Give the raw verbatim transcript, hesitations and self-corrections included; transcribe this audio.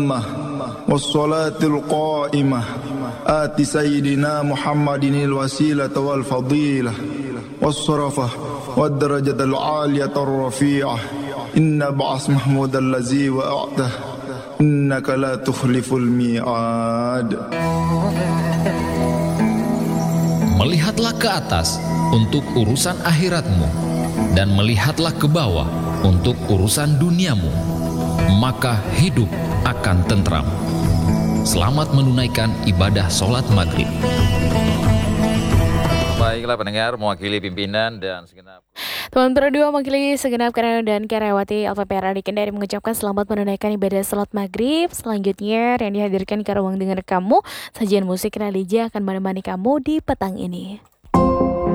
والصلاة القائمة آت سيدنا محمد الوسيلة والفضيلة والصرفة والدرجة العالية الرفيعة إن بعث محمود الذي وأعته إنك لا تخلف الميعاد. Melihatlah ke atas untuk urusan akhiratmu, dan melihatlah ke bawah untuk urusan duniamu, maka hidup akan tentram. Selamat menunaikan ibadah sholat maghrib. Baiklah pendengar, mewakili pimpinan dan segenap Tuan berdua mewakili segenap karyawan dan karyawati L P P R A di Kendari mengucapkan selamat menunaikan ibadah salat maghrib. Selanjutnya yang dihadirkan ke ruang dengar kamu, sajian musik religi akan menemani kamu di petang ini.